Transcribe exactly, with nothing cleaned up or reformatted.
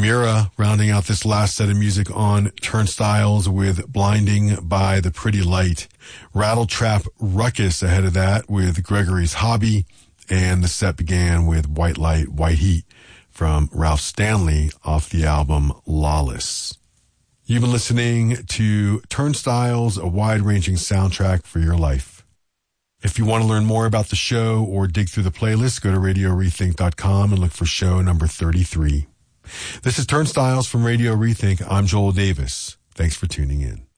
Mira rounding out this last set of music on Turnstiles with Blinding by the Pretty Light. Rattletrap Ruckus ahead of that with Gregory's Hobby. And the set began with White Light, White Heat from Ralph Stanley off the album Lawless. You've been listening to Turnstiles, a wide-ranging soundtrack for your life. If you want to learn more about the show or dig through the playlist, go to radio rethink dot com and look for show number thirty-three. This is Turnstiles from Radio Rethink. I'm Joel Davis. Thanks for tuning in.